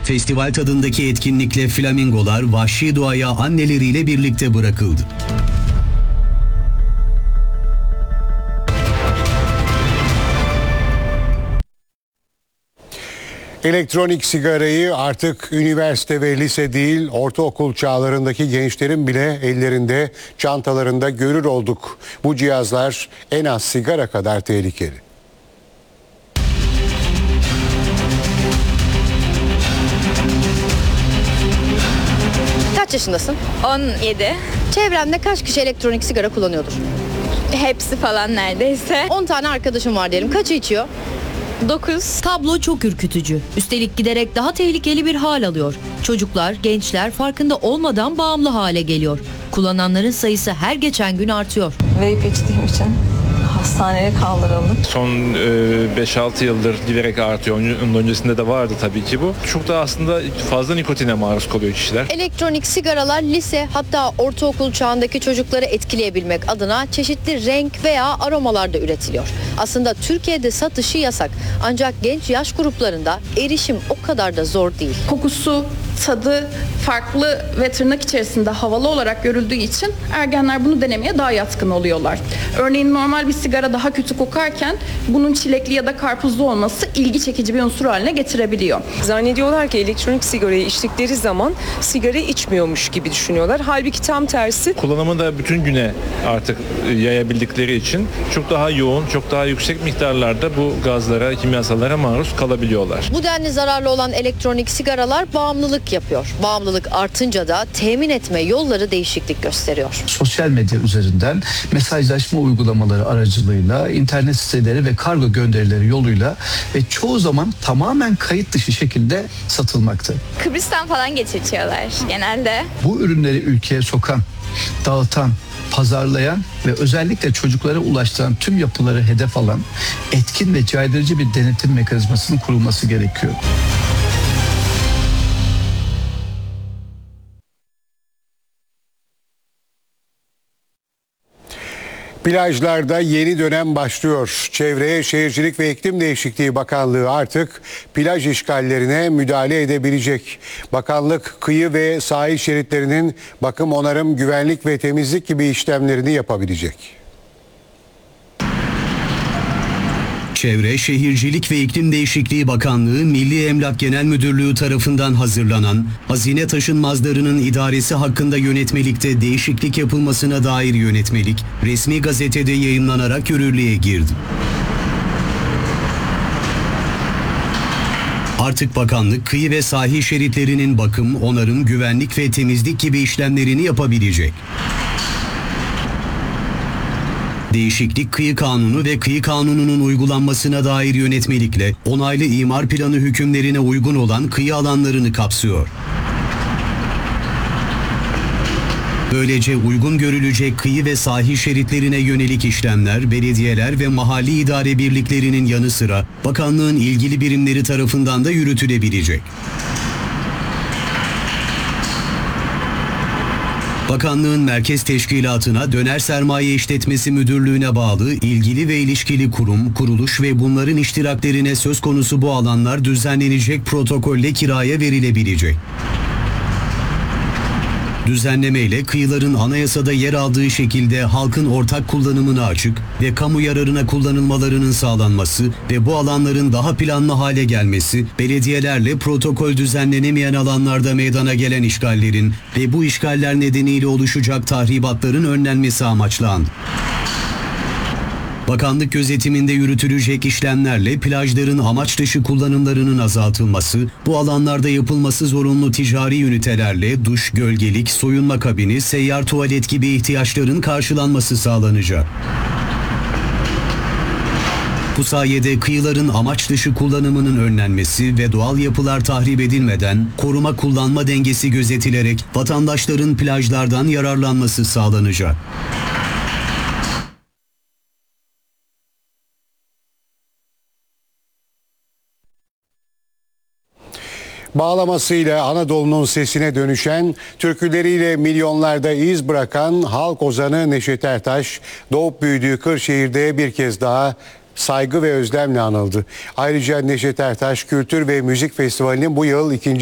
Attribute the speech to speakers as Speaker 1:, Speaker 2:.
Speaker 1: Festival tadındaki etkinlikle flamingolar vahşi doğaya anneleriyle birlikte bırakıldı.
Speaker 2: Elektronik sigarayı artık üniversite ve lise değil, ortaokul çağlarındaki gençlerin bile ellerinde, çantalarında görür olduk. Bu cihazlar en az sigara kadar tehlikeli.
Speaker 3: Kaç yaşındasın?
Speaker 4: 17.
Speaker 3: Çevremde kaç kişi elektronik sigara kullanıyordur?
Speaker 4: Hepsi falan neredeyse.
Speaker 3: 10 tane arkadaşım var diyelim. Kaçı içiyor?
Speaker 4: 9.
Speaker 5: Tablo çok ürkütücü. Üstelik giderek daha tehlikeli bir hal alıyor. Çocuklar, gençler farkında olmadan bağımlı hale geliyor. Kullananların sayısı her geçen gün artıyor.
Speaker 6: Vape içtiğim için hastaneye kaldırıldım.
Speaker 7: Son 5-6 yıldır giderek artıyor. Onun öncesinde de vardı tabii ki bu. Çok da aslında fazla nikotine maruz kalıyor kişiler.
Speaker 3: Elektronik sigaralar lise hatta ortaokul çağındaki çocukları etkileyebilmek adına çeşitli renk veya aromalarda üretiliyor. Aslında Türkiye'de satışı yasak. Ancak genç yaş gruplarında erişim o kadar da zor değil.
Speaker 8: Kokusu, tadı farklı ve tırnak içerisinde havalı olarak görüldüğü için ergenler bunu denemeye daha yatkın oluyorlar. Örneğin normal bir sigara daha kötü kokarken bunun çilekli ya da karpuzlu olması ilgi çekici bir unsur haline getirebiliyor.
Speaker 9: Zannediyorlar ki elektronik sigarayı içtikleri zaman sigara içmiyormuş gibi düşünüyorlar. Halbuki tam tersi.
Speaker 7: Kullanımı da bütün güne artık yayabildikleri için çok daha yoğun, çok daha yüksek miktarlarda bu gazlara, kimyasallara maruz kalabiliyorlar.
Speaker 3: Bu denli zararlı olan elektronik sigaralar bağımlılık yapıyor. Bağımlılık artınca da temin etme yolları değişiklik gösteriyor.
Speaker 10: Sosyal medya üzerinden mesajlaşma uygulamaları aracılığıyla, internet siteleri ve kargo gönderileri yoluyla ve çoğu zaman tamamen kayıt dışı şekilde satılmakta.
Speaker 4: Kıbrıs'tan falan getirtiyorlar genelde.
Speaker 10: Bu ürünleri ülkeye sokan, dağıtan, pazarlayan ve özellikle çocuklara ulaştıran tüm yapıları hedef alan etkin ve caydırıcı bir denetim mekanizmasının kurulması gerekiyor.
Speaker 2: Plajlarda yeni dönem başlıyor. Çevre, Şehircilik ve İklim Değişikliği Bakanlığı artık plaj işgallerine müdahale edebilecek. Bakanlık kıyı ve sahil şeritlerinin bakım, onarım, güvenlik ve temizlik gibi işlemlerini yapabilecek.
Speaker 1: Çevre, Şehircilik ve İklim Değişikliği Bakanlığı, Milli Emlak Genel Müdürlüğü tarafından hazırlanan hazine taşınmazlarının idaresi hakkında yönetmelikte değişiklik yapılmasına dair yönetmelik resmi gazetede yayınlanarak yürürlüğe girdi. Artık bakanlık kıyı ve sahil şeritlerinin bakım, onarım, güvenlik ve temizlik gibi işlemlerini yapabilecek. Değişiklik Kıyı Kanunu ve Kıyı Kanunu'nun uygulanmasına dair yönetmelikle onaylı imar planı hükümlerine uygun olan kıyı alanlarını kapsıyor. Böylece uygun görülecek kıyı ve sahil şeritlerine yönelik işlemler, belediyeler ve mahalli idare birliklerinin yanı sıra bakanlığın ilgili birimleri tarafından da yürütülebilecek. Bakanlığın merkez teşkilatına Döner Sermaye İşletmesi Müdürlüğü'ne bağlı ilgili ve ilişkili kurum, kuruluş ve bunların iştiraklerine söz konusu bu alanlar düzenlenecek protokolle kiraya verilebilecek. Düzenlemeyle kıyıların anayasada yer aldığı şekilde halkın ortak kullanımına açık ve kamu yararına kullanılmalarının sağlanması ve bu alanların daha planlı hale gelmesi, belediyelerle protokol düzenlenemeyen alanlarda meydana gelen işgallerin ve bu işgaller nedeniyle oluşacak tahribatların önlenmesi amaçlandı. Bakanlık gözetiminde yürütülecek işlemlerle plajların amaç dışı kullanımlarının azaltılması, bu alanlarda yapılması zorunlu ticari ünitelerle duş, gölgelik, soyunma kabini, seyyar tuvalet gibi ihtiyaçların karşılanması sağlanacak. Bu sayede kıyıların amaç dışı kullanımının önlenmesi ve doğal yapılar tahrip edilmeden koruma kullanma dengesi gözetilerek vatandaşların plajlardan yararlanması sağlanacak.
Speaker 2: Bağlamasıyla Anadolu'nun sesine dönüşen, türküleriyle milyonlarda iz bırakan halk ozanı Neşet Ertaş, doğup büyüdüğü Kırşehir'de bir kez daha saygı ve özlemle anıldı. Ayrıca Neşet Ertaş Kültür ve Müzik Festivali'nin bu yıl ikinci